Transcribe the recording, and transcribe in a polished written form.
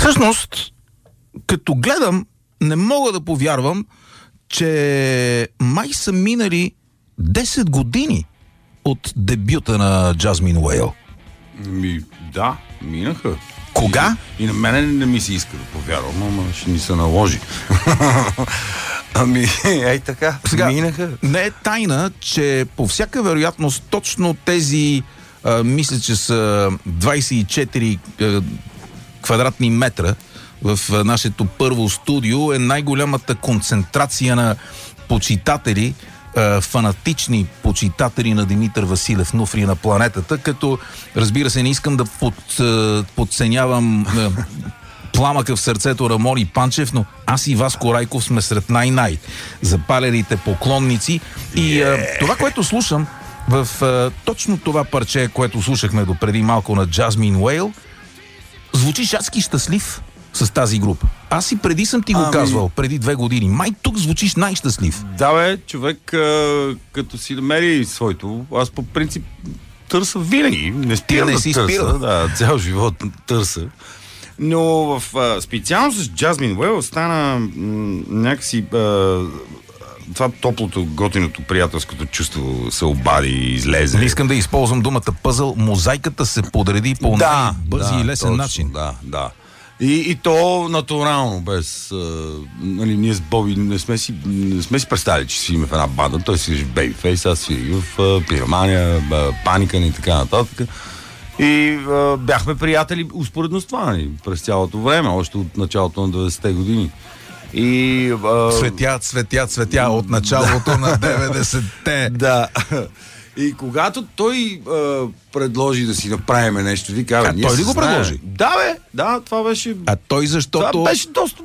Всъщност, като гледам, не мога да повярвам, че май са минали 10 години от дебюта на Jasmine Whale. Да, минаха. Кога? И на мене не ми се иска да повярвам, ама ще ми се наложи. Ей така, сега, минаха. Не е тайна, че по всяка вероятност точно тези, мисля, че са 24 квадратни метра в нашето първо студио, е най-голямата концентрация на почитатели, фанатични почитатели на Димитър Василев, Нуфри на планетата, като, разбира се, не искам да подценявам пламъка в сърцето Рамон и Панчев, но аз и Васко Райков сме сред най-най запалените поклонници. И това, което слушам в точно това парче, което слушахме до преди малко на Jasmine Whale, звучиш адски щастлив с тази група. Аз и преди съм ти го казвал, преди 2 години. Май тук звучиш най-щастлив. Да, бе, човек, като си намери своето, аз по принцип търса винаги. Не спира да търса. Да, цял живот търса. Но специално с Jasmine Whale стана някакси това топлото, готиното, приятелското чувство се обади и излезе. Не искам да използвам думата пъзъл. Мозайката се подреди по бърз и лесен точно, начин. Да. И то натурално, без... нали, ние с Боби не сме си представили, че свириме в една банда. Той свири в Babyface, аз свири в Пиромания, Паникън и така нататък. И бяхме приятели успоредно с това, нали, през цялото време, още от началото на 90-те години. И... Цветя от началото на 90-те. Да. И когато той предложи да си направим нещо, ви казва, той ли го предложи? Да, бе, да, това беше... А той защото... Това беше доста